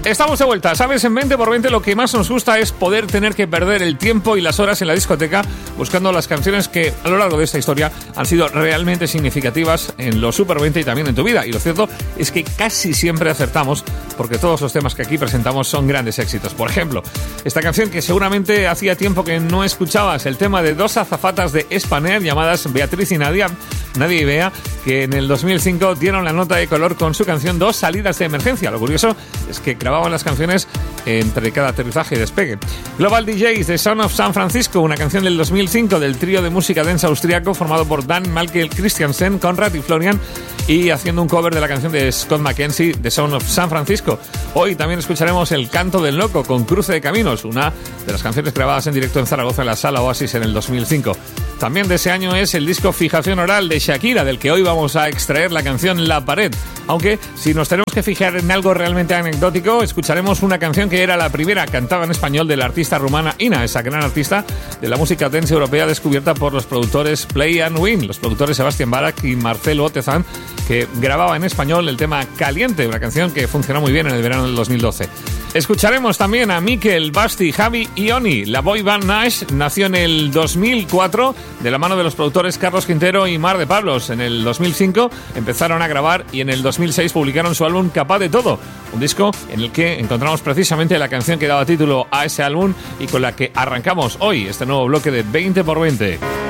Estamos de vuelta, ¿sabes? En 20x20 lo que más nos gusta es poder tener que perder el tiempo y las horas en la discoteca buscando las canciones que a lo largo de esta historia han sido realmente significativas en los Super 20 y también en tu vida. Y lo cierto es que casi siempre acertamos porque todos los temas que aquí presentamos son grandes éxitos. Por ejemplo, esta canción que seguramente hacía tiempo que no escuchabas, el tema de dos azafatas de Spanair llamadas Beatriz y Nadia y Bea, que en el 2005 dieron la nota de color con su canción Dos salidas de emergencia. Lo curioso es que grababan las canciones entre cada aterrizaje y despegue. Global DJs de Son of San Francisco, una canción del 2005 del trío de música dance austriaco formado por Dan Malkel Christiansen, Conrad y Florian, y haciendo un cover de la canción de Scott McKenzie de Son of San Francisco. Hoy también escucharemos El Canto del Loco con Cruce de Caminos, una de las canciones grabadas en directo en Zaragoza en la Sala Oasis en el 2005. También de ese año es el disco Fijación Oral de Shakira, del que hoy vamos a extraer la canción La Pared. Aunque, si nos tenemos que fijar en algo realmente anecdótico, escucharemos una canción que era la primera cantada en español de la artista rumana Ina, esa gran artista de la música dance europea descubierta por los productores Play and Win, los productores Sebastián Barak y Marcelo Otezán, que grababa en español el tema Caliente, una canción que funcionó muy bien en el verano del 2012. Escucharemos también a Mikel, Basti, Javi y Oni. La boy band Nash nació en el 2004 de la mano de los productores Carlos Quintero y Mar de Pablos. En el 2005 empezaron a grabar y en el 2006 publicaron su álbum Capaz de Todo, un disco en el que encontramos precisamente la canción que daba título a ese álbum y con la que arrancamos hoy este nuevo bloque de 20x20.